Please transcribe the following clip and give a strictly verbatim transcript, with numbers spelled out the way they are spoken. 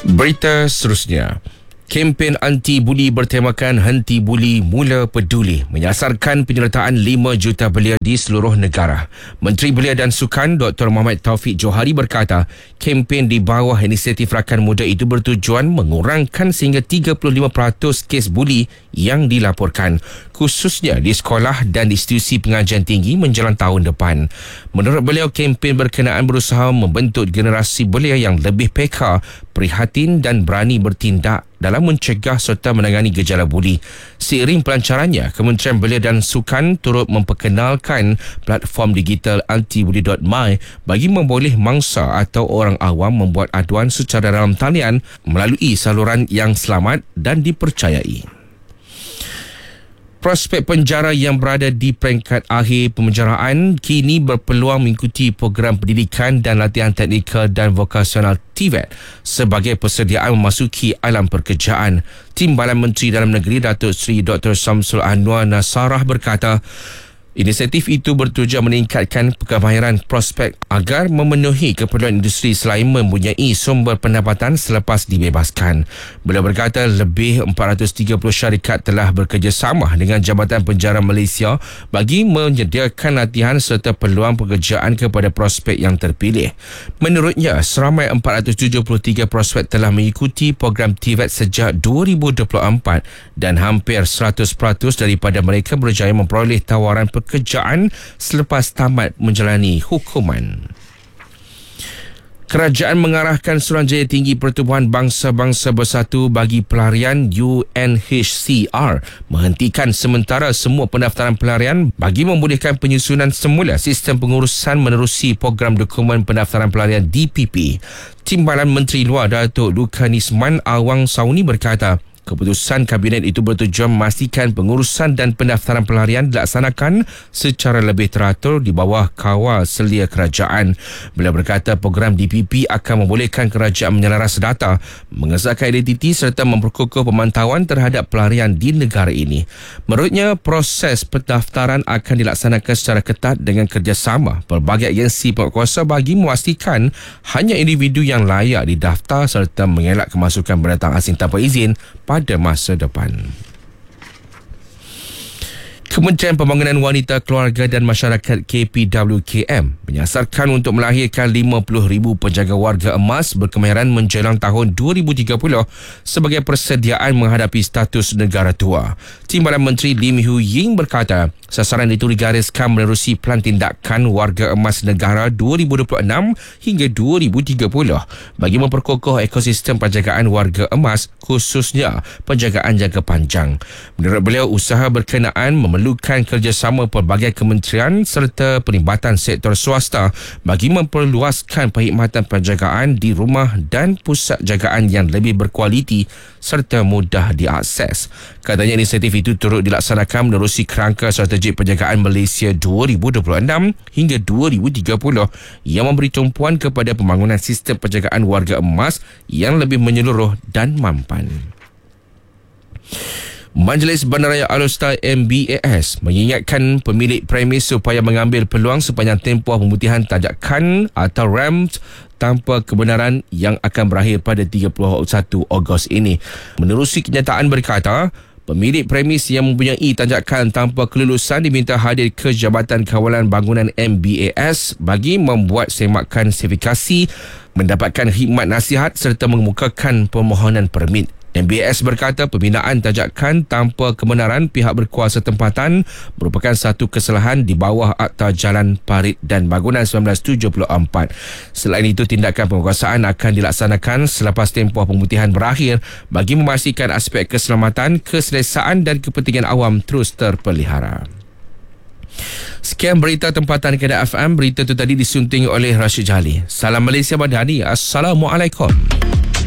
Berita seterusnya. Kempen anti-buli bertemakan Henti Buli Mula Peduli menyasarkan penyertaan lima juta belia di seluruh negara. Menteri Belia dan Sukan Doktor Muhammad Taufik Johari berkata, kempen di bawah inisiatif Rakan Muda itu bertujuan mengurangkan sehingga tiga puluh lima peratus kes buli yang dilaporkan, khususnya di sekolah dan institusi pengajian tinggi menjelang tahun depan. Menurut beliau, kempen berkenaan berusaha membentuk generasi belia yang lebih peka, prihatin dan berani bertindak dalam mencegah serta menangani gejala buli. Seiring pelancarannya, Kementerian Belia dan Sukan turut memperkenalkan platform digital antibuli dot my bagi memboleh mangsa atau orang awam membuat aduan secara dalam talian melalui saluran yang selamat dan dipercayai. Prospek penjara yang berada di peringkat akhir pemenjaraan kini berpeluang mengikuti program pendidikan dan latihan teknikal dan vokasional T V E T sebagai persediaan memasuki alam pekerjaan. Timbalan Menteri Dalam Negeri Datuk Seri Doktor Samsul Anwar Nasarah berkata, inisiatif itu bertujuan meningkatkan kemahiran prospek agar memenuhi keperluan industri selain mempunyai sumber pendapatan selepas dibebaskan. Beliau berkata lebih empat ratus tiga puluh syarikat telah bekerjasama dengan Jabatan Penjara Malaysia bagi menyediakan latihan serta peluang pekerjaan kepada prospek yang terpilih. Menurutnya, seramai empat ratus tujuh puluh tiga prospek telah mengikuti program T V E T sejak dua ribu dua puluh empat dan hampir seratus peratus daripada mereka berjaya memperoleh tawaran pekerjaan pekerjaan selepas tamat menjalani hukuman. Kerajaan mengarahkan Suruhanjaya Tinggi Pertubuhan Bangsa-Bangsa Bersatu bagi Pelarian U N H C R menghentikan sementara semua pendaftaran pelarian bagi membolehkan penyusunan semula sistem pengurusan menerusi program dokumen pendaftaran pelarian D P P. Timbalan Menteri Luar Datuk Lukanisman Awang Sauni berkata, keputusan Kabinet itu bertujuan memastikan pengurusan dan pendaftaran pelarian dilaksanakan secara lebih teratur di bawah kawal selia kerajaan. Beliau berkata program D P P akan membolehkan kerajaan menyelaras data, mengesahkan identiti serta memperkukuh pemantauan terhadap pelarian di negara ini. Menurutnya, proses pendaftaran akan dilaksanakan secara ketat dengan kerjasama pelbagai agensi penguatkuasa bagi memastikan hanya individu yang layak didaftar serta mengelak kemasukan pendatang asing tanpa izin pada masa depan. Kementerian Pembangunan Wanita, Keluarga dan Masyarakat K P W K M menyasarkan untuk melahirkan lima puluh ribu penjaga warga emas berkemahiran menjelang tahun dua ribu tiga puluh sebagai persediaan menghadapi status negara tua. Timbalan Menteri Lim Hu Ying berkata, sasaran itu digariskan menerusi Pelan Tindakan Warga Emas Negara dua ribu dua puluh enam hingga dua ribu tiga puluh bagi memperkukuh ekosistem penjagaan warga emas, khususnya penjagaan jangka panjang. Menurut beliau, usaha berkenaan memerlukan kerjasama pelbagai kementerian serta perlibatan sektor swasta bagi memperluaskan perkhidmatan penjagaan di rumah dan pusat jagaan yang lebih berkualiti serta mudah diakses. Katanya inisiatif itu turut dilaksanakan menerusi kerangka strategi penjagaan Malaysia dua ribu dua puluh enam hingga dua ribu tiga puluh yang memberi tumpuan kepada pembangunan sistem penjagaan warga emas yang lebih menyeluruh dan mampan. Majlis Bandaraya Alor-Setar M B A S mengingatkan pemilik premis supaya mengambil peluang sepanjang tempoh pemutihan tajakan atau R A M T tanpa kebenaran yang akan berakhir pada tiga puluh satu Ogos ini. Menerusi kenyataan berkata, pemilik premis yang mempunyai tajakan tanpa kelulusan diminta hadir ke Jabatan Kawalan Bangunan M B A S bagi membuat semakan sertifikasi, mendapatkan khidmat nasihat serta mengemukakan permohonan permit. M B A S berkata pembinaan tajakan tanpa kebenaran pihak berkuasa tempatan merupakan satu kesalahan di bawah Akta Jalan Parit dan Bangunan seribu sembilan ratus tujuh puluh empat. Selain itu, tindakan penguasaan akan dilaksanakan selepas tempoh pemutihan berakhir bagi memastikan aspek keselamatan, keselesaan dan kepentingan awam terus terpelihara. Sekian berita tempatan Kedah F M. Berita itu tadi disunting oleh Rashid Jali. Salam Malaysia Madani. Assalamualaikum.